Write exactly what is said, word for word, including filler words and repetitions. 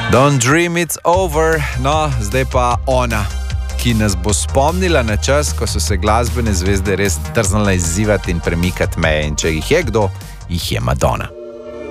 Don't dream it's over. No, zdaj pa ona, ki nas bo spomnila na čas, ko so se glasbene zvezde res drznile izzivati in premikati meje. In če jih je kdo, jih je Madonna.